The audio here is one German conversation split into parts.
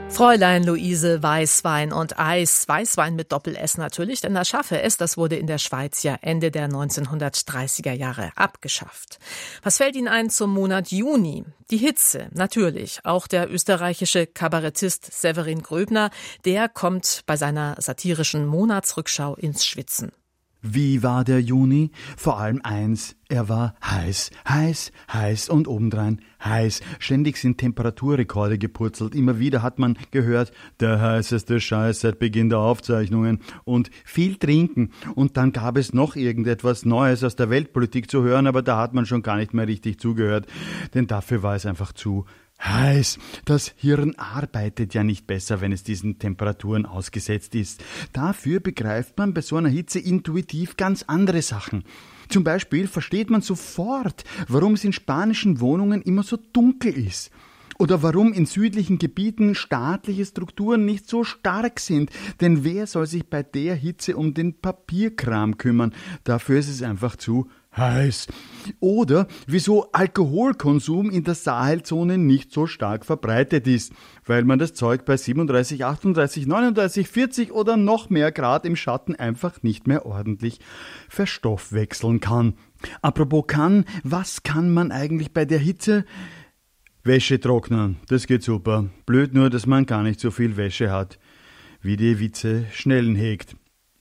Fräulein Luise Weißwein und Eis, Weißwein mit Doppel-S natürlich, denn das scharfe S, das wurde in der Schweiz ja Ende der 1930er Jahre abgeschafft. Was fällt Ihnen ein zum Monat Juni? Die Hitze, natürlich. Auch der österreichische Kabarettist Severin Gröbner, der kommt bei seiner satirischen Monatsrückschau ins Schwitzen. Wie war der Juni? Vor allem eins, er war heiß, heiß, heiß und obendrein heiß. Ständig sind Temperaturrekorde gepurzelt. Immer wieder hat man gehört, der heißeste Scheiß seit Beginn der Aufzeichnungen. Und viel trinken. Und dann gab es noch irgendetwas Neues aus der Weltpolitik zu hören, aber da hat man schon gar nicht mehr richtig zugehört. Denn dafür war es einfach zu heiß. Das Hirn arbeitet ja nicht besser, wenn es diesen Temperaturen ausgesetzt ist. Dafür begreift man bei so einer Hitze intuitiv ganz andere Sachen. Zum Beispiel versteht man sofort, warum es in spanischen Wohnungen immer so dunkel ist. Oder warum in südlichen Gebieten staatliche Strukturen nicht so stark sind. Denn wer soll sich bei der Hitze um den Papierkram kümmern? Dafür ist es einfach zu heiß. Oder wieso Alkoholkonsum in der Sahelzone nicht so stark verbreitet ist, weil man das Zeug bei 37, 38, 39, 40 oder noch mehr Grad im Schatten einfach nicht mehr ordentlich verstoffwechseln kann. Apropos kann, was kann man eigentlich bei der Hitze? Wäsche trocknen, das geht super. Blöd nur, dass man gar nicht so viel Wäsche hat, wie die Hitze Schnellen hegt.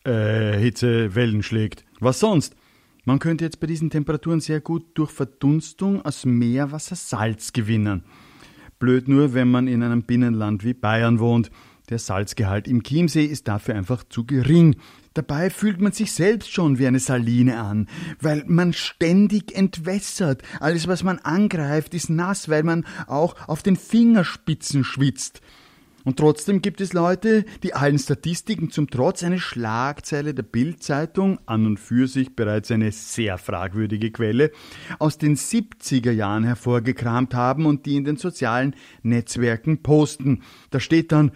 Hitze Wellen schlägt. Was sonst? Man könnte jetzt bei diesen Temperaturen sehr gut durch Verdunstung aus Meerwasser Salz gewinnen. Blöd nur, wenn man in einem Binnenland wie Bayern wohnt. Der Salzgehalt im Chiemsee ist dafür einfach zu gering. Dabei fühlt man sich selbst schon wie eine Saline an, weil man ständig entwässert. Alles, was man angreift, ist nass, weil man auch auf den Fingerspitzen schwitzt. Und trotzdem gibt es Leute, die allen Statistiken zum Trotz eine Schlagzeile der Bild-Zeitung, an und für sich bereits eine sehr fragwürdige Quelle, aus den 70er Jahren hervorgekramt haben und die in den sozialen Netzwerken posten. Da steht dann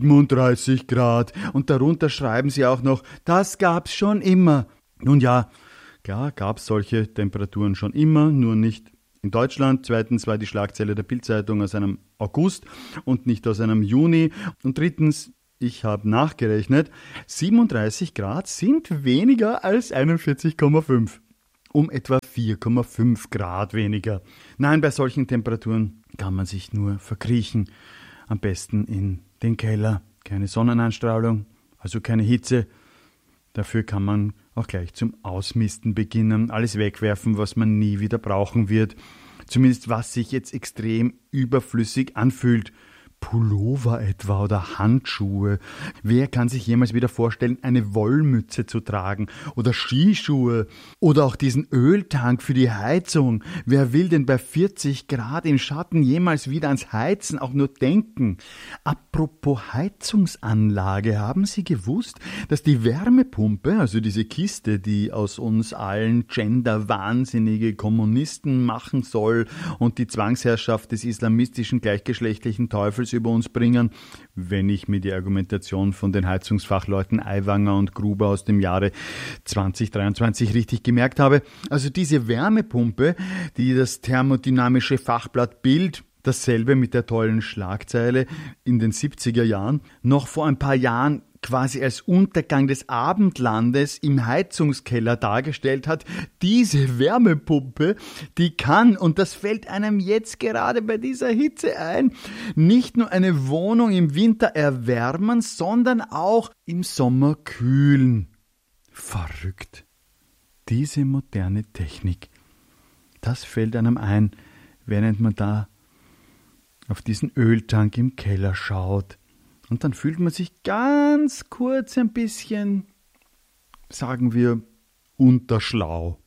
37 Grad und darunter schreiben sie auch noch, das gab's schon immer. Nun ja, klar gab's solche Temperaturen schon immer, nur nicht in Deutschland. Zweitens war die Schlagzeile der Bild-Zeitung aus einem August und nicht aus einem Juni. Und drittens, ich habe nachgerechnet, 37 Grad sind weniger als 41,5. Um etwa 4,5 Grad weniger. Nein, bei solchen Temperaturen kann man sich nur verkriechen. Am besten in den Keller. Keine Sonneneinstrahlung, also keine Hitze. Dafür kann man auch gleich zum Ausmisten beginnen, alles wegwerfen, was man nie wieder brauchen wird. Zumindest was sich jetzt extrem überflüssig anfühlt. Pullover etwa oder Handschuhe. Wer kann sich jemals wieder vorstellen, eine Wollmütze zu tragen oder Skischuhe oder auch diesen Öltank für die Heizung? Wer will denn bei 40 Grad im Schatten jemals wieder ans Heizen auch nur denken? Apropos Heizungsanlage, haben Sie gewusst, dass die Wärmepumpe, also diese Kiste, die aus uns allen genderwahnsinnige Kommunisten machen soll und die Zwangsherrschaft des islamistischen gleichgeschlechtlichen Teufels über uns bringen, wenn ich mir die Argumentation von den Heizungsfachleuten Aiwanger und Gruber aus dem Jahre 2023 richtig gemerkt habe. Also diese Wärmepumpe, die das thermodynamische Fachblatt Bild, dasselbe mit der tollen Schlagzeile in den 70er Jahren, noch vor ein paar Jahren quasi als Untergang des Abendlandes im Heizungskeller dargestellt hat, diese Wärmepumpe, die kann, und das fällt einem jetzt gerade bei dieser Hitze ein, nicht nur eine Wohnung im Winter erwärmen, sondern auch im Sommer kühlen. Verrückt. Diese moderne Technik, das fällt einem ein, während man da auf diesen Öltank im Keller schaut. Und dann fühlt man sich ganz kurz ein bisschen, sagen wir, unterschlau.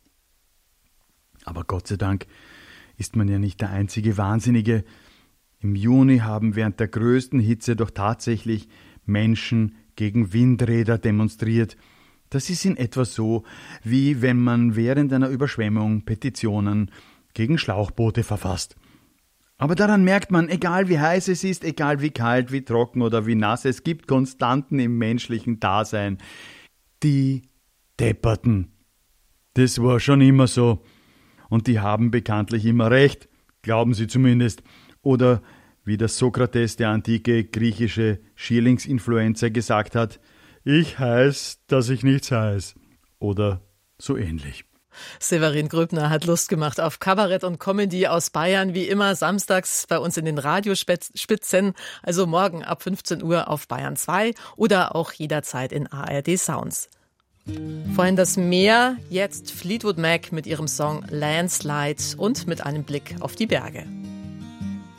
Aber Gott sei Dank ist man ja nicht der einzige Wahnsinnige. Im Juni haben während der größten Hitze doch tatsächlich Menschen gegen Windräder demonstriert. Das ist in etwa so, wie wenn man während einer Überschwemmung Petitionen gegen Schlauchboote verfasst. Aber daran merkt man, egal wie heiß es ist, egal wie kalt, wie trocken oder wie nass, es gibt Konstanten im menschlichen Dasein. Die Depperten. Das war schon immer so. Und die haben bekanntlich immer recht, glauben sie zumindest. Oder wie der Sokrates, der antike griechische Schierlingsinfluencer, gesagt hat, ich heiß, dass ich nichts heiß. Oder so ähnlich. Severin Gröbner hat Lust gemacht auf Kabarett und Comedy aus Bayern, wie immer samstags bei uns in den Radiospitzen, also morgen ab 15 Uhr auf Bayern 2 oder auch jederzeit in ARD Sounds. Vorhin das Meer, jetzt Fleetwood Mac mit ihrem Song Landslide und mit einem Blick auf die Berge.